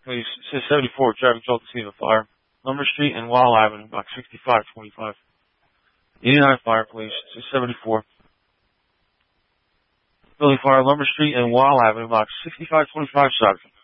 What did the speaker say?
Police, 674, traffic control to scene of fire. Lumber Street and Wall Avenue, block 6525. 89 Fire Police, 674. Philly Fire, Lumber Street and Wall Avenue, block 6525, Sergeant.